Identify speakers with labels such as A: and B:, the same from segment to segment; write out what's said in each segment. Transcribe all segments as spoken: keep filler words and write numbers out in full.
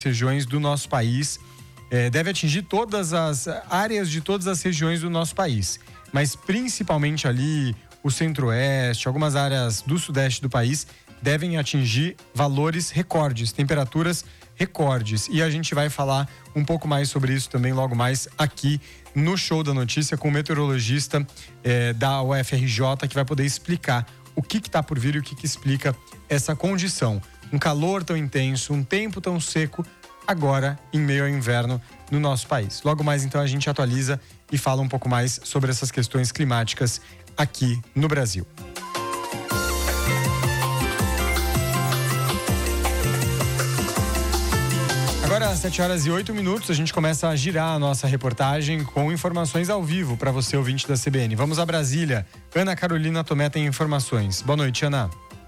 A: regiões do nosso país. É, deve atingir todas as áreas de todas as regiões do nosso país, mas principalmente ali o centro-oeste, algumas áreas do sudeste do país devem atingir valores recordes, temperaturas recordes. E a gente vai falar um pouco mais sobre isso também logo mais aqui no Show da Notícia com o meteorologista é, da U F R J, que vai poder explicar o que está por vir e o que, que explica essa condição. Um calor tão intenso, um tempo tão seco, agora em meio ao inverno no nosso país. Logo mais então a gente atualiza e fala um pouco mais sobre essas questões climáticas aqui no Brasil. Agora às sete horas e oito minutos a gente começa a girar a nossa reportagem com informações ao vivo para você, ouvinte da C B N. Vamos a Brasília. Ana Carolina Tomé tem informações. Boa noite, Ana.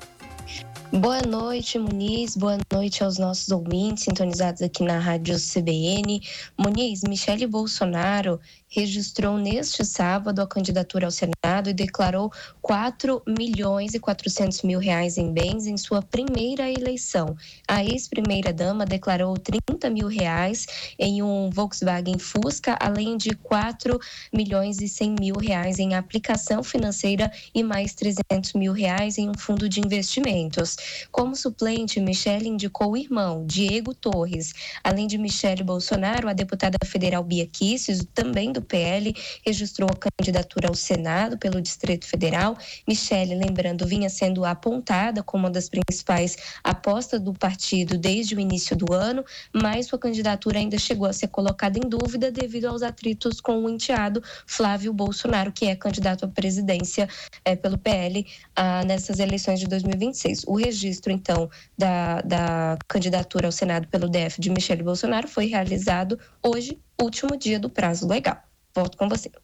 B: Boa noite, Muniz. Boa noite aos nossos ouvintes sintonizados aqui na Rádio C B N. Muniz, Michele Bolsonaro registrou neste sábado a candidatura ao Senado e declarou quatro milhões e quatrocentos mil reais em bens em sua primeira eleição. A ex-primeira-dama declarou trinta mil reais em um Volkswagen Fusca, além de quatro milhões e cem mil reais em aplicação financeira e mais trezentos mil reais em um fundo de investimentos. Como suplente, Michele indicou o irmão, Diego Torres. Além de Michele Bolsonaro, a deputada federal Bia Kicis, também do P L, registrou a candidatura ao Senado pelo Distrito Federal. Michele, lembrando, vinha sendo apontada como uma das principais apostas do partido desde o início do ano, mas sua candidatura ainda chegou a ser colocada em dúvida devido aos atritos com o enteado Flávio Bolsonaro, que é candidato à presidência é, pelo P L ah, nessas eleições de dois mil e vinte e seis. O registro, então, da, da candidatura ao Senado pelo D F de Michele Bolsonaro foi realizado hoje, último dia do prazo legal. Volto com você.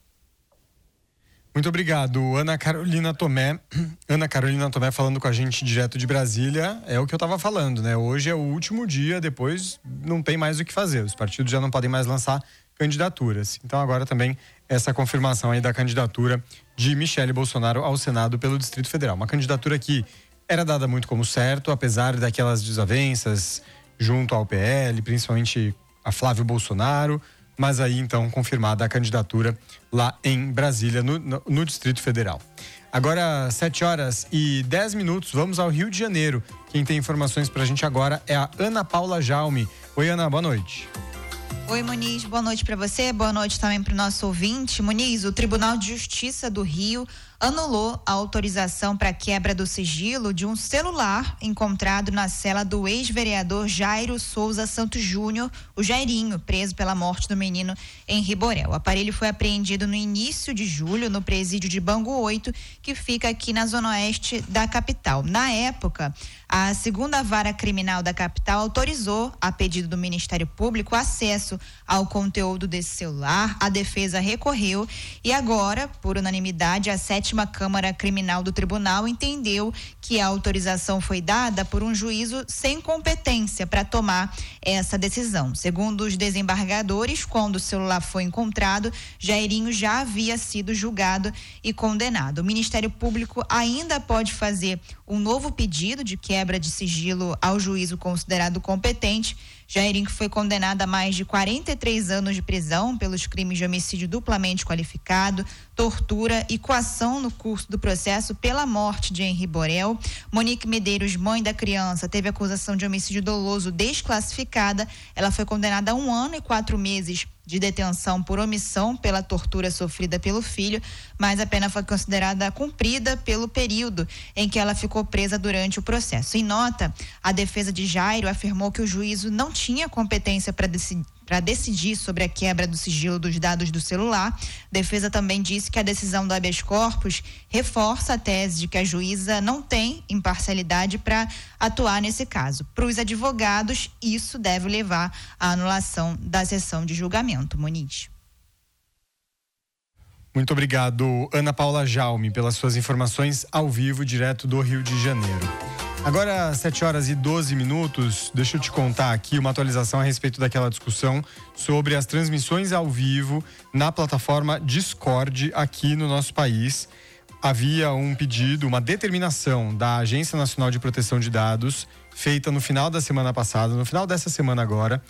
A: Muito obrigado, Ana Carolina Tomé. Ana Carolina Tomé falando com a gente direto de Brasília. É o que eu estava falando, né? Hoje é o último dia, depois não tem mais o que fazer. Os partidos já não podem mais lançar candidaturas. Então agora também essa confirmação aí da candidatura de Michele Bolsonaro ao Senado pelo Distrito Federal. Uma candidatura que era dada muito como certo, apesar daquelas desavenças junto ao P L, principalmente a Flávio Bolsonaro, mas aí então confirmada a candidatura lá em Brasília, no, no, no Distrito Federal. Agora, sete horas e dez minutos, vamos ao Rio de Janeiro. Quem tem informações pra gente agora é a Ana Paula Jaume. Oi, Ana, boa noite.
C: Oi, Muniz, boa noite para você, boa noite também para o nosso ouvinte. Muniz, o Tribunal de Justiça do Rio anulou a autorização para quebra do sigilo de um celular encontrado na cela do ex-vereador Jairo Souza Santos Júnior, o Jairinho, preso pela morte do menino em Riborel. O aparelho foi apreendido no início de julho no presídio de Bangu oito, que fica aqui na zona oeste da capital. Na época, a segunda vara criminal da capital autorizou, a pedido do Ministério Público, acesso ao conteúdo desse celular. A defesa recorreu e agora, por unanimidade, a sétima Câmara Criminal do Tribunal entendeu que a autorização foi dada por um juízo sem competência para tomar essa decisão. Segundo os desembargadores, quando o celular foi encontrado, Jairinho já havia sido julgado e condenado. O Ministério Público ainda pode fazer um novo pedido de quebra de sigilo ao juízo considerado competente. Jairinho, que foi condenado a mais de quarenta e três anos de prisão pelos crimes de homicídio duplamente qualificado, tortura e coação no curso do processo pela morte de Henri Borel. Monique Medeiros, mãe da criança, teve acusação de homicídio doloso desclassificada. Ela foi condenada a um ano e quatro meses de detenção por omissão pela tortura sofrida pelo filho, mas a pena foi considerada cumprida pelo período em que ela ficou presa durante o processo. Em nota, a defesa de Jairo afirmou que o juízo não tinha competência para decidir para decidir sobre a quebra do sigilo dos dados do celular. A defesa também disse que a decisão do habeas corpus reforça a tese de que a juíza não tem imparcialidade para atuar nesse caso. Para os advogados, isso deve levar à anulação da sessão de julgamento. Muniz.
A: Muito obrigado, Ana Paula Jaume, pelas suas informações ao vivo, direto do Rio de Janeiro. Agora, sete horas e doze minutos, deixa eu te contar aqui uma atualização a respeito daquela discussão sobre as transmissões ao vivo na plataforma Discord aqui no nosso país. havia um pedido, uma determinação da Agência Nacional de Proteção de Dados, feita no final da semana passada, no final dessa semana agora,